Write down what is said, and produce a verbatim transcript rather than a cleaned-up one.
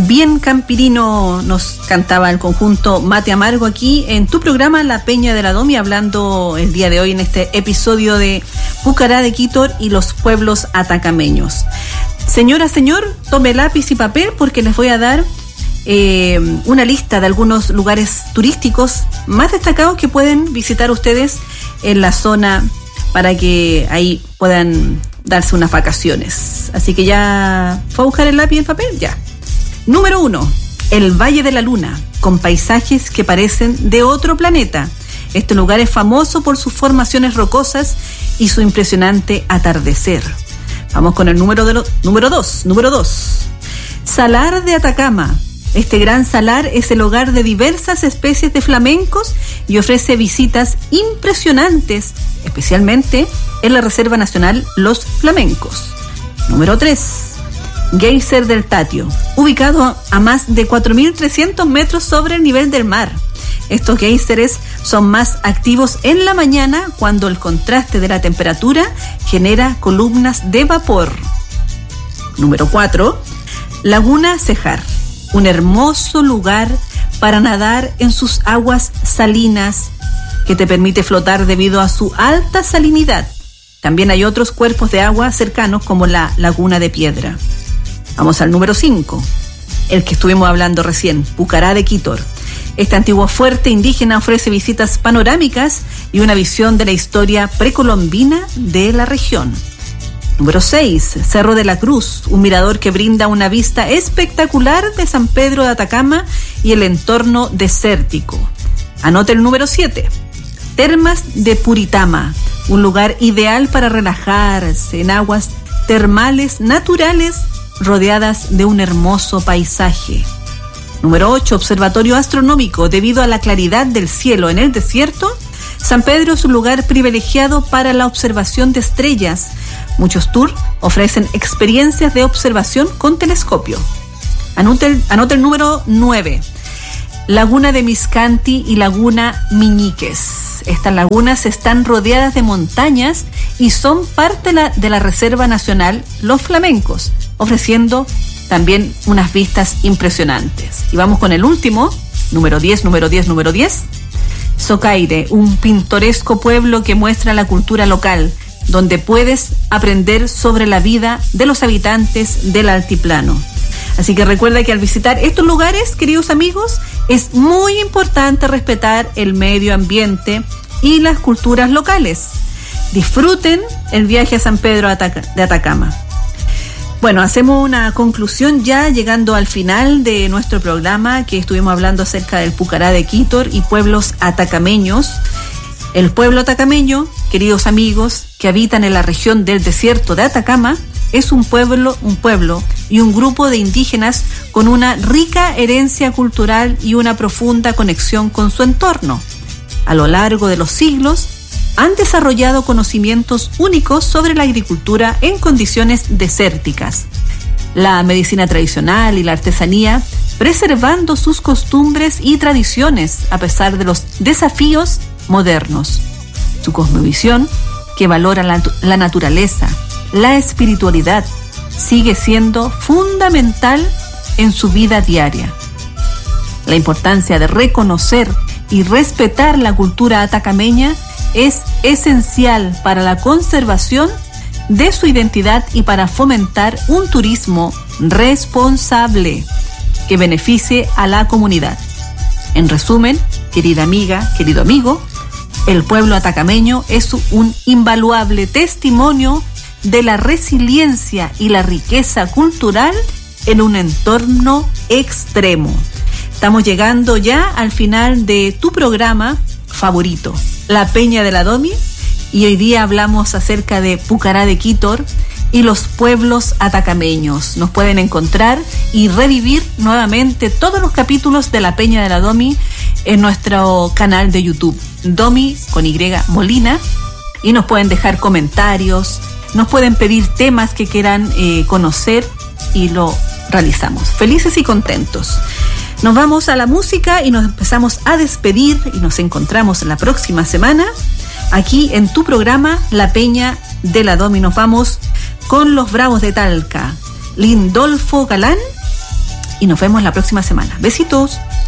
Bien campirino nos cantaba el conjunto Mate Amargo aquí en tu programa La Peña de la Domi, hablando el día de hoy en este episodio de Pucará de Quítor y los pueblos atacameños. Señora, señor, tome lápiz y papel porque les voy a dar eh, una lista de algunos lugares turísticos más destacados que pueden visitar ustedes en la zona para que ahí puedan darse unas vacaciones. Así que ya fue a buscar el lápiz y el papel, ya. Número uno, el Valle de la Luna, con paisajes que parecen de otro planeta. Este lugar es famoso por sus formaciones rocosas y su impresionante atardecer. Vamos con el número de lo, número dos. Número dos, Salar de Atacama. Este gran salar es el hogar de diversas especies de flamencos y ofrece visitas impresionantes, especialmente en la Reserva Nacional Los Flamencos. Número tres, Geyser del Tatio, ubicado a más de cuatro mil trescientos metros sobre el nivel del mar. Estos géiseres son más activos en la mañana cuando el contraste de la temperatura genera columnas de vapor. Número cuatro, Laguna Cejar, un hermoso lugar para nadar en sus aguas salinas que te permite flotar debido a su alta salinidad. También hay otros cuerpos de agua cercanos como la Laguna de Piedra. Vamos al número cinco, el que estuvimos hablando recién, Pucará de Quítor. Este antiguo fuerte indígena ofrece visitas panorámicas y una visión de la historia precolombina de la región. Número seis, Cerro de la Cruz, un mirador que brinda una vista espectacular de San Pedro de Atacama y el entorno desértico. Anote el número siete, Termas de Puritama, un lugar ideal para relajarse en aguas termales naturales rodeadas de un hermoso paisaje. Número ocho, Observatorio Astronómico. Debido a la claridad del cielo en el desierto, San Pedro es un lugar privilegiado para la observación de estrellas. Muchos tours ofrecen experiencias de observación con telescopio. Anote el, anote el número nueve, Laguna de Miscanti y Laguna Miñiques. Estas lagunas están rodeadas de montañas y son parte de la, de la Reserva Nacional Los Flamencos, ofreciendo también unas vistas impresionantes. Y vamos con el último, número diez, número diez, número diez. Socaire, un pintoresco pueblo que muestra la cultura local, donde puedes aprender sobre la vida de los habitantes del altiplano. Así que recuerda que al visitar estos lugares, queridos amigos, es muy importante respetar el medio ambiente y las culturas locales. Disfruten el viaje a San Pedro de Atacama. Bueno, hacemos una conclusión ya llegando al final de nuestro programa, que estuvimos hablando acerca del Pucará de Quítor y pueblos atacameños. El pueblo atacameño, queridos amigos, que habitan en la región del desierto de Atacama, es un pueblo, un pueblo y un grupo de indígenas con una rica herencia cultural y una profunda conexión con su entorno. A lo largo de los siglos, han desarrollado conocimientos únicos sobre la agricultura en condiciones desérticas, la medicina tradicional y la artesanía, preservando sus costumbres y tradiciones a pesar de los desafíos modernos. Su cosmovisión, que valora la, la naturaleza, la espiritualidad, sigue siendo fundamental en su vida diaria. La importancia de reconocer y respetar la cultura atacameña es esencial para la conservación de su identidad y para fomentar un turismo responsable que beneficie a la comunidad. En resumen, querida amiga, querido amigo, el pueblo atacameño es un invaluable testimonio de la resiliencia y la riqueza cultural en un entorno extremo. Estamos llegando ya al final de tu programa favorito, La Peña de la Domi, y hoy día hablamos acerca de Pucará de Quítor y los pueblos atacameños. Nos pueden encontrar y revivir nuevamente todos los capítulos de La Peña de la Domi en nuestro canal de YouTube, Domi con Y Molina, y nos pueden dejar comentarios, nos pueden pedir temas que quieran eh, conocer y lo realizamos. Felices y contentos. Nos vamos a la música y nos empezamos a despedir y nos encontramos la próxima semana aquí en tu programa La Peña de la Domi. Nos vamos con los Bravos de Talca, Lindolfo Galán y nos vemos la próxima semana. Besitos.